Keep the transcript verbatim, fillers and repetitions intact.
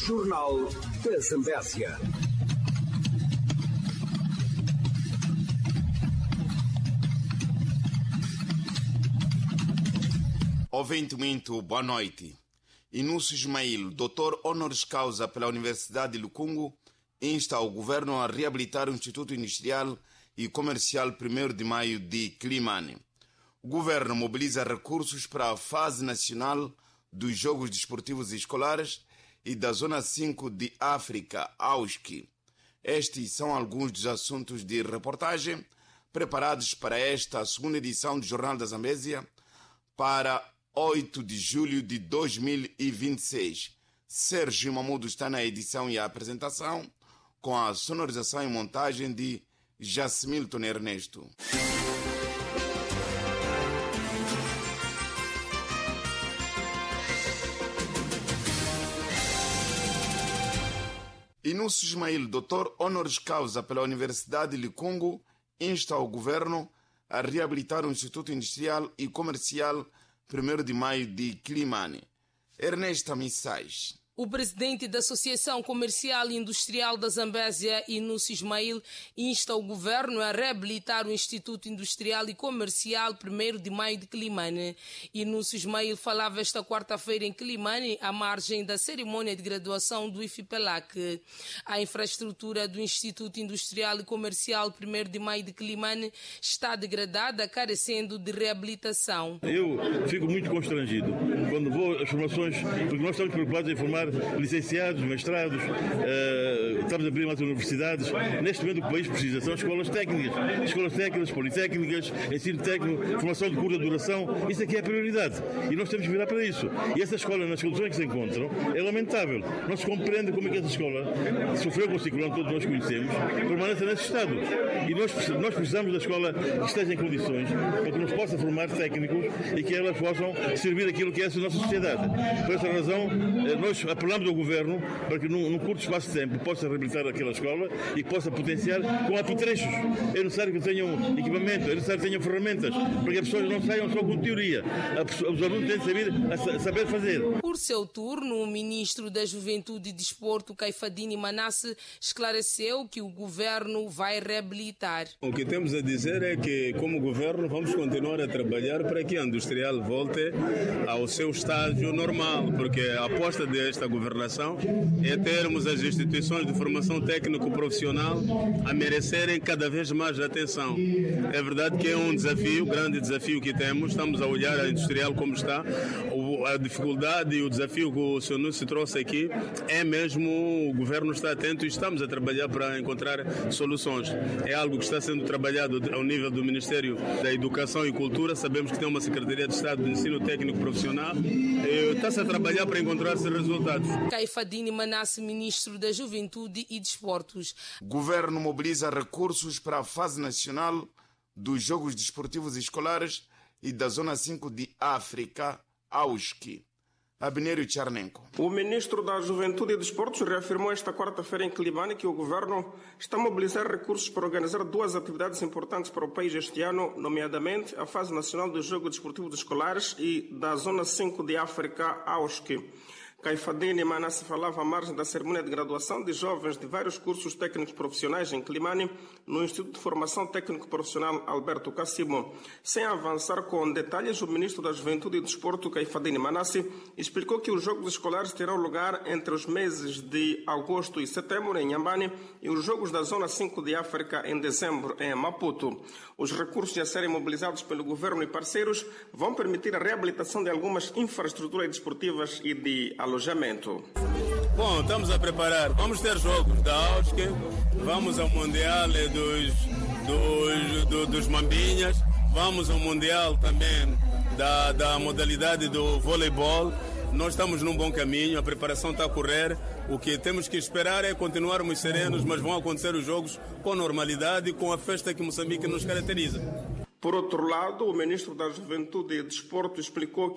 Jornal da Zambésia. Ouvinte muito, boa noite. Inúcio Ismail, doutor honoris causa pela Universidade de Lukungu, insta o governo a reabilitar o Instituto Industrial e Comercial primeiro de maio de Climane. O governo mobiliza recursos para a fase nacional dos Jogos Desportivos Escolares e da Zona cinco de África, A U S C. Estes são alguns dos assuntos de reportagem preparados para esta segunda edição do Jornal da Zambésia para oito de julho de dois mil e vinte e seis. Sérgio Mamudo está na edição e a apresentação, com a sonorização e montagem de Jasmilton Ernesto. Inúcio Ismail, doutor honoris causa pela Universidade de Lukungu, insta o governo a reabilitar o Instituto Industrial e Comercial primeiro de maio de Climane. Ernesto Missais. O presidente da Associação Comercial e Industrial da Zambésia, Inúcio Ismail, insta o governo a reabilitar o Instituto Industrial e Comercial primeiro de maio de Climane. Inúcio Ismail falava esta quarta-feira em Climane, à margem da cerimônia de graduação do I F I P E L A C. A infraestrutura do Instituto Industrial e Comercial primeiro de maio de Climane está degradada, carecendo de reabilitação. Eu fico muito constrangido quando vou às formações, porque nós estamos preocupados em formar licenciados, mestrados, uh, estamos a abrir mais universidades. Neste momento o que o país precisa são escolas técnicas, escolas técnicas, politécnicas, ensino técnico, formação de curta duração. Isso aqui é a prioridade e nós temos que virar para isso. E essa escola, nas condições que se encontram, é lamentável. Não se compreende como é que essa escola, que sofreu com o ciclone, todos nós conhecemos, permanece nesse estado. E nós, nós precisamos da escola que esteja em condições para que nos possa formar técnicos e que elas possam servir aquilo que é a nossa sociedade. Por essa razão, nós apelamos ao Governo para que num, num curto espaço de tempo possa reabilitar aquela escola e que possa potenciar com apetrechos. É necessário que tenham equipamento, é necessário que tenham ferramentas, para que as pessoas não saiam só com teoria. Os alunos têm de saber, a saber fazer. Por seu turno, o ministro da Juventude e Desporto, Caifadini Manasse, esclareceu que o Governo vai reabilitar. O que temos a dizer é que, como Governo, vamos continuar a trabalhar para que a Industrial volte ao seu estágio normal, porque a aposta desta governação é termos as instituições de formação técnico-profissional a merecerem cada vez mais atenção. É verdade que é um desafio, grande desafio que temos, estamos a olhar a Industrial como está, a dificuldade e o desafio que o senhor Núcio trouxe aqui é mesmo o Governo está atento e estamos a trabalhar para encontrar soluções. É algo que está sendo trabalhado ao nível do Ministério da Educação e Cultura, sabemos que tem uma Secretaria de Estado de Ensino Técnico-Profissional, está-se a trabalhar para encontrar esses resultados. Caifadini Manasse, ministro da Juventude e Desportos. Governo mobiliza recursos para a fase nacional dos Jogos Desportivos Escolares e da Zona cinco de África, A U S C. Abnerio Charnenko. O ministro da Juventude e Desportos reafirmou esta quarta-feira em Climane que o governo está a mobilizar recursos para organizar duas atividades importantes para o país este ano, nomeadamente a fase nacional dos Jogos Desportivos Escolares e da Zona cinco de África, A U S C. Caifadini Manasse falava à margem da cerimônia de graduação de jovens de vários cursos técnicos profissionais em Climane, no Instituto de Formação Técnico Profissional Alberto Cassimo. Sem avançar com detalhes, o ministro da Juventude e Desporto, Caifadini Manasse, explicou que os Jogos Escolares terão lugar entre os meses de agosto e setembro em Inhambane e os Jogos da Zona cinco de África em dezembro em Maputo. Os recursos a serem mobilizados pelo governo e parceiros vão permitir a reabilitação de algumas infraestruturas desportivas e de alojamento. Bom, estamos a preparar. Vamos ter jogos da A U S C, vamos ao Mundial dos, dos, do, dos Mambinhas, vamos ao Mundial também da, da modalidade do voleibol. Nós estamos num bom caminho, a preparação está a correr. O que temos que esperar é continuarmos serenos, mas vão acontecer os jogos com normalidade e com a festa que Moçambique nos caracteriza. Por outro lado, o ministro da Juventude e Desporto explicou que